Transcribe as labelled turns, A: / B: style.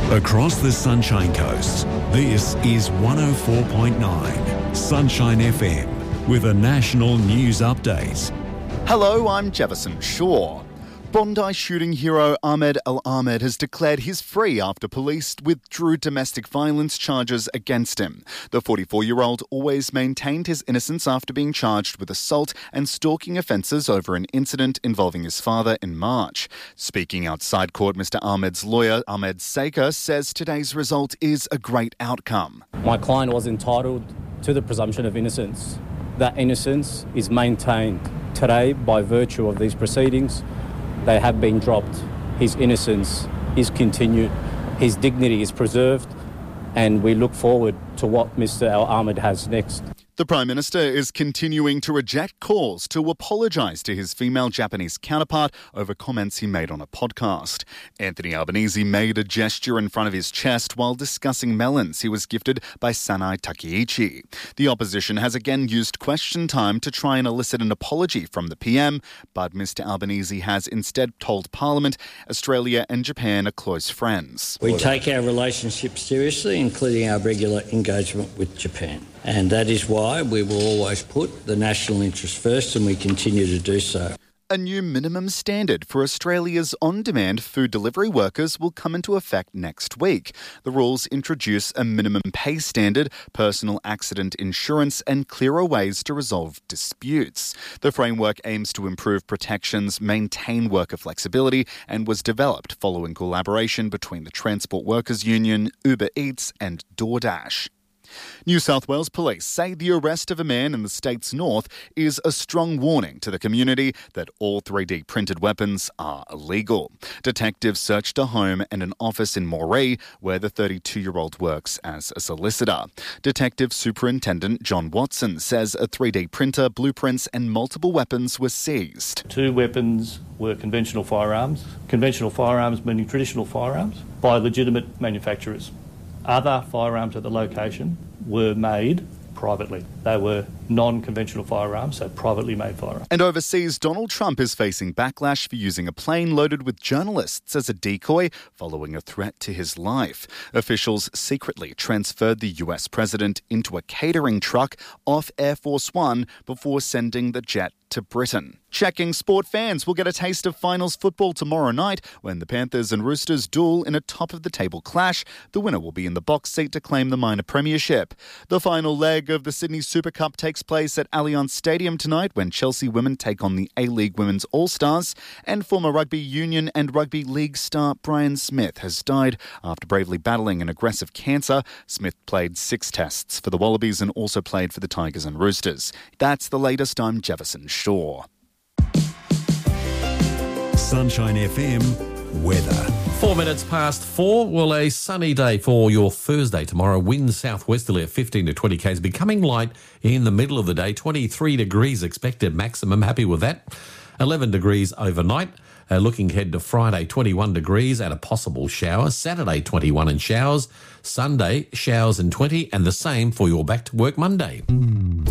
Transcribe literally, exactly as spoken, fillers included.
A: Across the Sunshine Coast, this is one oh four point nine Sunshine F M with a national news update.
B: Hello, I'm Jefferson Shaw. Bondi shooting hero Ahmed Al-Ahmed has declared he's free after police withdrew domestic violence charges against him. The forty-four-year-old always maintained his innocence after being charged with assault and stalking offences over an incident involving his father in March. Speaking outside court, Mister Ahmed's lawyer, Ahmed Saker, says today's result is a great outcome.
C: My client was entitled to the presumption of innocence. That innocence is maintained today by virtue of these proceedings. They have been dropped. His innocence is continued. His dignity is preserved. And we look forward to what Mister Al-Ahmed has next.
B: The Prime Minister is continuing to reject calls to apologise to his female Japanese counterpart over comments he made on a podcast. Anthony Albanese made a gesture in front of his chest while discussing melons he was gifted by Sanai Takeichi. The opposition has again used question time to try and elicit an apology from the P M, but Mister Albanese has instead told Parliament Australia and Japan are close friends.
D: We take our relationship seriously, including our regular engagement with Japan. And that is why we will always put the national interest first, and we continue to do so.
B: A new minimum standard for Australia's on-demand food delivery workers will come into effect next week. The rules introduce a minimum pay standard, personal accident insurance, and clearer ways to resolve disputes. The framework aims to improve protections, maintain worker flexibility, and was developed following collaboration between the Transport Workers Union, Uber Eats, and DoorDash. New South Wales Police say the arrest of a man in the state's north is a strong warning to the community that all three D printed weapons are illegal. Detectives searched a home and an office in Moree where the thirty-two-year-old works as a solicitor. Detective Superintendent John Watson says a three D printer, blueprints and multiple weapons were seized.
E: Two weapons were conventional firearms. Conventional firearms meaning traditional firearms by legitimate manufacturers. Other firearms at the location were made privately. They were non-conventional firearms, so privately made firearms.
B: And overseas, Donald Trump is facing backlash for using a plane loaded with journalists as a decoy following a threat to his life. Officials secretly transferred the U S president into a catering truck off Air Force One before sending the jet to Britain. Checking sport fans will get a taste of finals football tomorrow night when the Panthers and Roosters duel in a top-of-the-table clash. The winner will be in the box seat to claim the minor premiership. The final leg of the Sydney Super Cup takes place at Allianz Stadium tonight when Chelsea women take on the A-League Women's All-Stars, and former rugby union and rugby league star Brian Smith has died after bravely battling an aggressive cancer. Smith played six tests for the Wallabies and also played for the Tigers and Roosters. That's the latest. I'm Jefferson Shaw.
A: Sunshine F M weather.
F: Four minutes past four. Well, a sunny day for your Thursday tomorrow. Wind southwesterly at fifteen to twenty k's, becoming light in the middle of the day. twenty-three degrees expected maximum. Happy with that. eleven degrees overnight. Uh, looking ahead to Friday, twenty-one degrees and a possible shower. Saturday, twenty-one and showers. Sunday, showers and twenty, and the same for your back to work Monday.